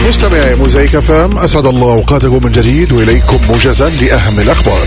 مستمعي موزايك FM، أسعد الله أوقاتكم من جديد وإليكم موجزا لأهم الأخبار.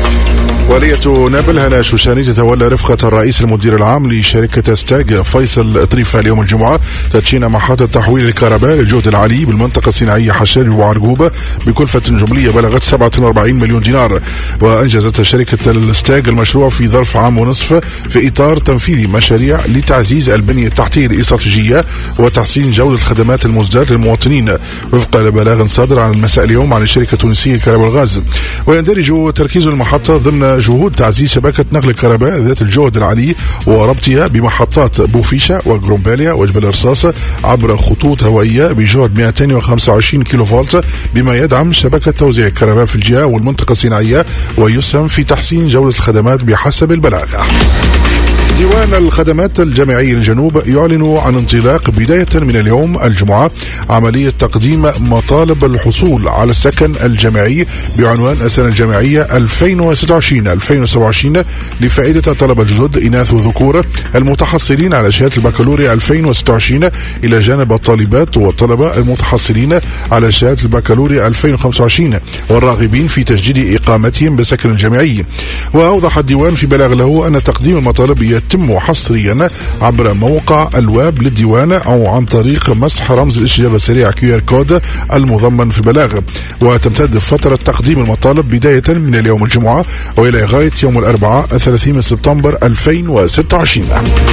ولية نابل هنا شوشاني تتولى رفقة الرئيس المدير العام لشركة ستاج فيصل طريفة اليوم الجمعة تدشين محطة تحويل الكهرباء للجهد العالي بالمنطقة الصناعية حشاري وعرقوبة بكلفة جملية بلغت 47 مليون دينار. وأنجزت شركة الستاج المشروع في ظرف عام ونصف في إطار تنفيذ مشاريع لتعزيز البنية التحتية الاستراتيجية وتحسين جودة الخدمات المزدات للمواطنين وفق لبلاغ صادر عن المساء اليوم عن الشركة التونسية للكهرباء والغاز. ويندرج تركيز المحطة ضمن جهود تعزيز شبكة نقل الكهرباء ذات الجهد العالي وربطها بمحطات بوفيشة وغرومباليا وجبل الرصاص عبر خطوط هوائية بجهد 225 كيلو فولت، بما يدعم شبكة توزيع الكهرباء في الجهة والمنطقة الصناعية ويسهم في تحسين جودة الخدمات بحسب البلاغ. ديوان الخدمات الجامعي للجنوب يعلن عن انطلاق بداية من اليوم الجمعة عملية تقديم مطالب الحصول على السكن الجامعي بعنوان السنة الجامعية 2026-2027 لفائدة الطلبة الجدد إناث وذكور المتحصلين على شهادة البكالوريا 2026 إلى جانب الطالبات والطلبة المتحصلين على شهادة البكالوريا 2025 والراغبين في تجديد إقامتهم بالسكن الجامعي. وأوضح الديوان في بلاغ له أن تقديم المطالب يتم حصريا عبر موقع الويب للديوان أو عن طريق مسح رمز الاستجابة السريع QR كود المضمن في البلاغ. وتمتد فترة تقديم المطالب بداية من اليوم الجمعة وإلى غاية يوم الأربعاء 30 سبتمبر 2026.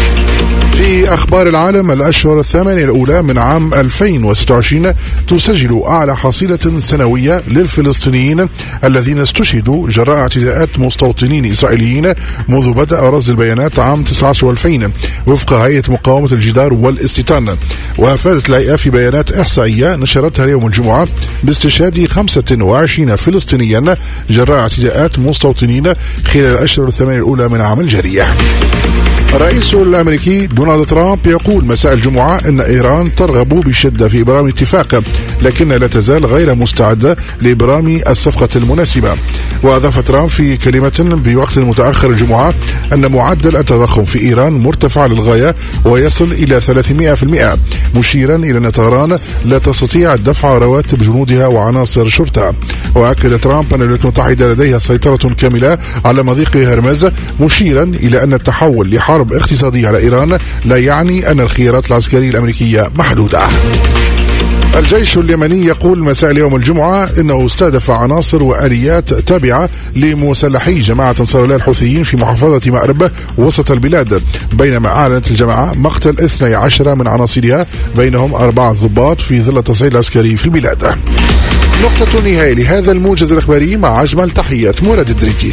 في أخبار العالم، الأشهر الثمانية الأولى من عام 2026 تسجل أعلى حصيلة سنوية للفلسطينيين الذين استشهدوا جراء اعتداءات مستوطنين إسرائيليين منذ بدأ رصد البيانات عام 19 و2000 وفق هيئة مقاومة الجدار والاستيطان. وأفادت الهيئة في بيانات إحصائية نشرتها اليوم الجمعة باستشهاد 25 فلسطينيا جراء اعتداءات مستوطنين خلال الأشهر الثمانية الأولى من عام الجاري. الرئيس الأمريكي دونالد ترامب يقول مساء الجمعة أن إيران ترغب بشدة في إبرام اتفاق لكنها لا تزال غير مستعدة لإبرام الصفقة المناسبة. وأضاف ترامب في كلمة بوقت متأخر الجمعة أن معدل التضخم في إيران مرتفع للغاية ويصل إلى 300%، مشيرا إلى أن طهران لا تستطيع دفع رواتب جنودها وعناصر الشرطة. وأكد ترامب أن الولايات المتحدة لديها سيطرة كاملة على مضيق هرمز، مشيرا إلى أن التحول لحرب اقتصادية على إيران لا يعني أن الخيارات العسكرية الأمريكية محدودة. الجيش اليمني يقول مساء اليوم الجمعة إنه استهدف عناصر وآليات تابعة لمسلحي جماعة أنصار الله الحوثيين في محافظة مأرب وسط البلاد، بينما أعلنت الجماعة مقتل 12 من عناصرها بينهم 4 ضباط في ظل التصعيد العسكري في البلاد. نقطة نهاية لهذا الموجز الإخباري مع أجمل تحيات مراد الدريتي.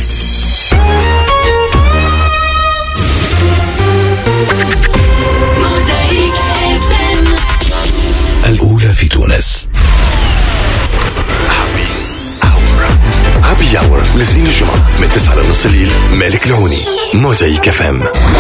الأولى في تونس. هابي أور لاثنين الجمعة من 9 لنص الليل. مالك العوني، موزايك FM.